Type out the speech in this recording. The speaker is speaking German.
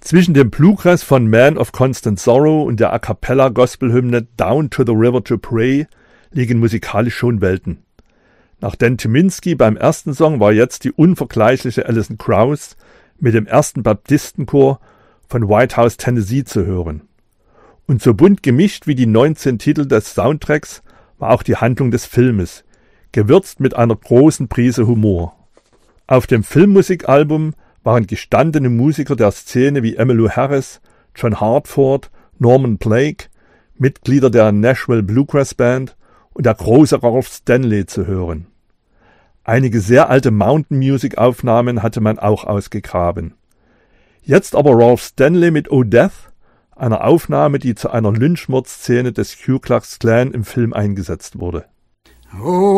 Zwischen dem Bluegrass von Man of Constant Sorrow und der A-cappella-Gospelhymne Down to the River to Pray liegen musikalisch schon Welten. Nach Dan Tyminski beim ersten Song war jetzt die unvergleichliche Alison Krauss mit dem ersten Baptistenchor von White House, Tennessee zu hören. Und so bunt gemischt wie die 19 Titel des Soundtracks war auch die Handlung des Filmes, gewürzt mit einer großen Prise Humor. Auf dem Filmmusikalbum waren gestandene Musiker der Szene wie Emmylou Harris, John Hartford, Norman Blake, Mitglieder der Nashville Bluegrass Band und der große Ralph Stanley zu hören. Einige sehr alte Mountain Music Aufnahmen hatte man auch ausgegraben. Jetzt aber Ralph Stanley mit Oh Death, einer Aufnahme, die zu einer Lynchmordszene des Ku Klux Klan im Film eingesetzt wurde. Oh.